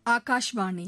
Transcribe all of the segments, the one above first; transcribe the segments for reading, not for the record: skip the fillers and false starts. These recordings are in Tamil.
ஆகாஷ்வாணி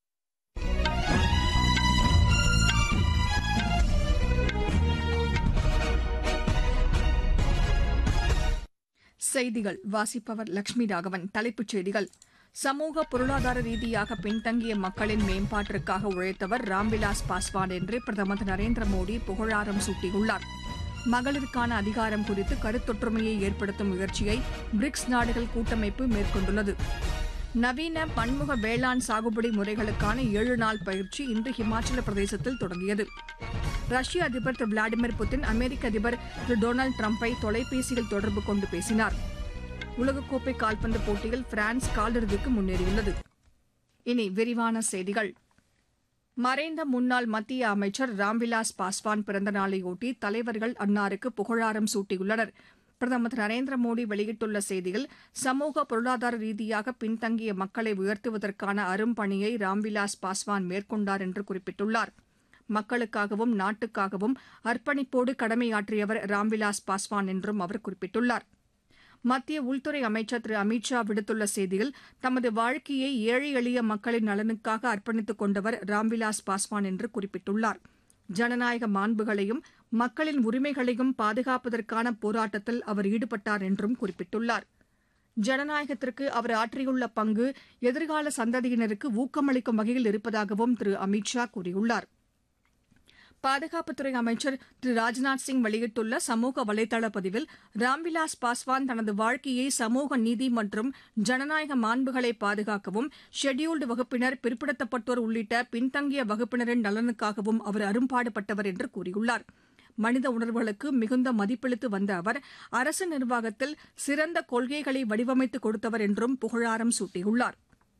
செய்திகள் வாசிப்பவர் லட்சுமி ராகவன். தலைப்புச் செய்திகள்: சமூக பொருளாதார ரீதியாக பின்தங்கிய மக்களின் மேம்பாட்டிற்காக உழைத்தவர் ராம்விலாஸ் பாஸ்வான் என்று பிரதமர் திரு நரேந்திர மோடி புகழாரம் சூட்டியுள்ளார். மகளிருக்கான அதிகாரம் குறித்து கருத்தொற்றுமையை ஏற்படுத்தும் முயற்சியை பிரிக்ஸ் நாடுகள் கூட்டமைப்பு மேற்கொண்டுள்ளது. நவீன பன்முக வேளாண் சாகுபடி முறைகளுக்கான 7 நாள் பயிற்சி இன்று ஹிமாச்சல பிரதேசத்தில் தொடங்கியது. ரஷ்ய அதிபர் திரு விளாடிமிர் புட்டின் அமெரிக்க அதிபர் திரு டொனால்டு டிரம்பை தொலைபேசியில் தொடர்பு கொண்டு பேசினார். உலகக்கோப்பை கால்பந்து போட்டியில் பிரான்ஸ் காலிறுதிக்கு முன்னேறியுள்ளது. இனி விரிவான செய்திகள். மறைந்த முன்னாள் மத்திய அமைச்சர் ராம்விலாஸ் பாஸ்வான் பிறந்த நாளையொட்டி தலைவர்கள் அன்னாருக்கு புகழாரம் சூட்டியுள்ளனர். பிரதமர் திரு நரேந்திர மோடி வெளியிட்டுள்ள செய்தியில், சமூக பொருளாதார ரீதியாக பின்தங்கிய மக்களை உயர்த்துவதற்கான அரும்பணியை ராம்விலாஸ் பாஸ்வான் மேற்கொண்டார் என்று குறிப்பிட்டுள்ளார். மக்களுக்காகவும் நாட்டுக்காகவும் அர்ப்பணிப்போடு கடமையாற்றியவர் ராம்விலாஸ் பாஸ்வான் என்றும் அவர் குறிப்பிட்டுள்ளார். மத்திய உள்துறை அமைச்சர் திரு அமித் ஷா விடுத்துள்ள செய்தியில், தமது வாழ்க்கையை ஏழை எளிய மக்களின் நலனுக்காக அர்ப்பணித்துக் கொண்டவர் ராம்விலாஸ் பாஸ்வான் என்று குறிப்பிட்டுள்ளார். ஜனநாயக மாண்புகளையும் மக்களின் உரிமைகளையும் பாதுகாப்பதற்கான போராட்டத்தில் அவர் ஈடுபட்டார் என்றும் குறிப்பிட்டுள்ளார். ஜனநாயகத்திற்கு அவர் ஆற்றியுள்ள பங்கு எதிர்கால சந்ததியினருக்கு ஊக்கமளிக்கும் வகையில் இருப்பதாகவும் திரு அமித் ஷா கூறியுள்ளார். பாதுகாப்புத்துறை அமைச்சர் திரு ராஜ்நாத் சிங் வெளியிட்டுள்ள சமூக வலைதள பதிவில், ராம்விலாஸ் பாஸ்வான் தனது வாழ்க்கையை சமூக நீதி மற்றும் ஜனநாயக மாண்புகளை பாதுகாக்கவும், ஷெட்யூல்டு வகுப்பினர், பிற்படுத்தப்பட்டோர் உள்ளிட்ட பின்தங்கிய வகுப்பினரின் நலனுக்காகவும் அவர் அரும்பாடுபட்டவர் என்று கூறியுள்ளார். மனித உணர்வுகளுக்கு மிகுந்த மதிப்பளித்து வந்த அவர் அரசு நிர்வாகத்தில் சிறந்த கொள்கைகளை வடிவமைத்து கொடுத்தவர் என்றும் புகழாரம் சூட்டியுள்ளார்.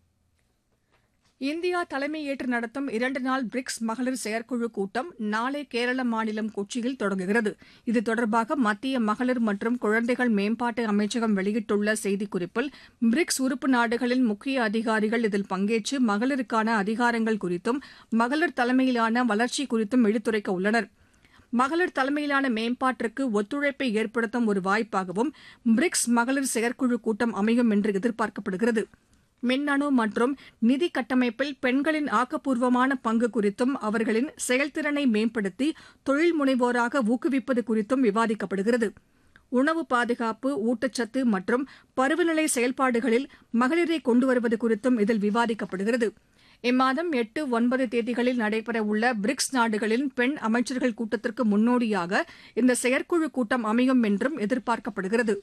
இந்தியா தலைமையேற்று நடத்தும் 2 நாள் பிரிக்ஸ் மகளிர் செயற்குழு கூட்டம் நாளை கேரள மாநிலம் கொச்சியில் தொடங்குகிறது. இது தொடர்பாக மத்திய மகளிர் மற்றும் குழந்தைகள் மேம்பாட்டு அமைச்சகம் வெளியிட்டுள்ள செய்திக்குறிப்பில், பிரிக்ஸ் உறுப்பு நாடுகளின் முக்கிய அதிகாரிகள் இதில் பங்கேற்று மகளிருக்கான அதிகாரங்கள் குறித்தும் மகளிர் தலைமையிலான வளர்ச்சி குறித்தும் எடுத்துரைக்க உள்ளனர். மகளிர் தலைமையிலான மேம்பாட்டிற்கு ஒத்துழைப்பை ஏற்படுத்தும் ஒரு வாய்ப்பாகவும் பிரிக்ஸ் மகளிர் செயற்குழு கூட்டம் அமையும் என்று எதிர்பார்க்கப்படுகிறது. மின்னணு மற்றும் நிதி கட்டமைப்பில் பெண்களின் ஆக்கப்பூர்வமான பங்கு குறித்தும் அவர்களின் செயல்திறனை மேம்படுத்தி தொழில் முனைவோராக ஊக்குவிப்பது குறித்தும் விவாதிக்கப்படுகிறது. உணவு பாதுகாப்பு, ஊட்டச்சத்து மற்றும் பருவநிலை செயல்பாடுகளில் மகளிரை கொண்டுவருவது குறித்தும் இதில் விவாதிக்கப்படுகிறது. இம்மாதம் 8, 9 தேதிகளில் நடைபெறவுள்ள பிரிக்ஸ் நாடுகளின் பெண் அமைச்சர்கள் கூட்டத்திற்கு முன்னோடியாக இந்த செயற்குழு கூட்டம் அமையும் என்றும் எதிர்பார்க்கப்படுகிறது.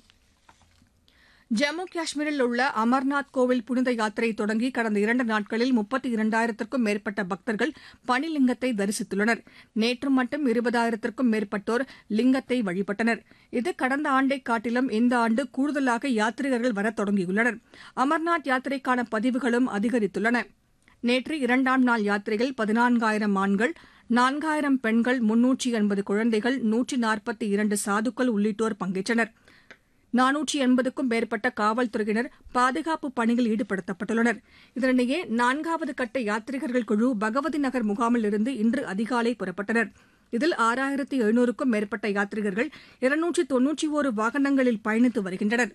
ஜம்மு காஷ்மீரில் உள்ள அமர்நாத் கோவில் புனித யாத்திரை தொடங்கி கடந்த 2 நாட்களில் 32,000க்கும் மேற்பட்ட பக்தர்கள் பனிலிங்கத்தை தரிசித்துள்ளனர். நேற்று மட்டும் 20,000க்கும் மேற்பட்டோர் லிங்கத்தை வழிபட்டனர். இது கடந்த ஆண்டை காட்டிலும் இந்த ஆண்டு கூடுதலாக யாத்ரீகர்கள் வரத் தொடங்கியுள்ளனர். அமர்நாத் யாத்திரைக்கான பதிவுகளும் அதிகரித்துள்ளன. நேற்று 2ஆம் நாள் யாத்திரையில் 14,000 ஆண்கள், 4,000 பெண்கள், 380 குழந்தைகள், 142 சாதுக்கள் உள்ளிட்டோர் பங்கேற்றனர். 480க்கும் மேற்பட்ட காவல்துறையினர் பாதுகாப்பு பணியில் ஈடுபடுத்தப்பட்டுள்ளனர். இதனிடையே 4வது கட்ட யாத்ரீகர்கள் குழு பகவதி நகர் முகாமில் இருந்து இன்று அதிகாலை புறப்பட்டனர். இதில் 6,700க்கும் மேற்பட்ட யாத்ரீகர்கள் 291 வாகனங்களில் பயணித்து வருகின்றனர்.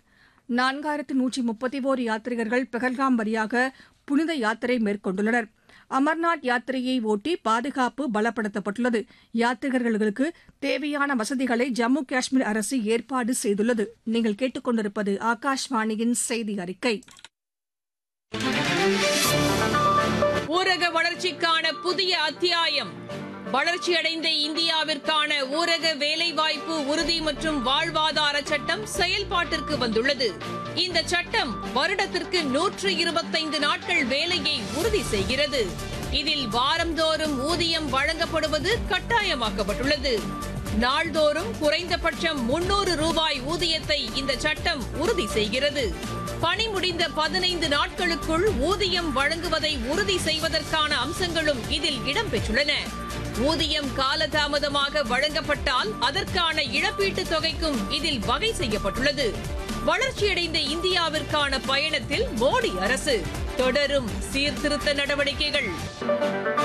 4,131 யாத்ரீகர்கள் பெஹல்காம் வழியாக புனித யாத்திரை மேற்கொண்டுள்ளனர். அமர்நாத் யாத்திரையை ஒட்டி பாதுகாப்பு பலப்படுத்தப்பட்டுள்ளது. யாத்ரீகர்களுக்கு தேவையான வசதிகளை ஜம்மு காஷ்மீர் அரசு ஏற்பாடு செய்துள்ளது. நீங்கள் கேட்டுக்கொண்டிருப்பது ஆகாஷ்வாணியின் செய்தி அறிக்கை. ஊரக வளர்ச்சிக்கான புதிய அத்தியாயம். வளர்ச்சியடைந்த இந்தியாவிற்கான ஊரக வேலைவாய்ப்பு உறுதி மற்றும் வாழ்வாதார சட்டம் செயல்பாட்டிற்கு வந்துள்ளது. இந்த சட்டம் வருடத்திற்கு 125 நாட்கள் வேலையை உறுதி செய்கிறது. இதில் வாரந்தோறும் ஊதியம் வழங்கப்படுவது கட்டாயமாக்கப்பட்டுள்ளது. நாள்தோறும் குறைந்தபட்சம் 300 ரூபாய் ஊதியத்தை இந்த சட்டம் உறுதி செய்கிறது. பணி முடிந்த 15 நாட்களுக்குள் ஊதியம் வழங்குவதை உறுதி செய்வதற்கான அம்சங்களும் இதில் இடம்பெற்றுள்ளன. ஊதியம் காலதாமதமாக வழங்கப்பட்டால் அதற்கான இழப்பீட்டுத் தொகைக்கும் இதில் வகை செய்யப்பட்டுள்ளது. வளர்ச்சியடைந்த இந்தியாவிற்கான பயணத்தில் மோடி அரசு தொடரும் சீர்திருத்த நடவடிக்கைகள்.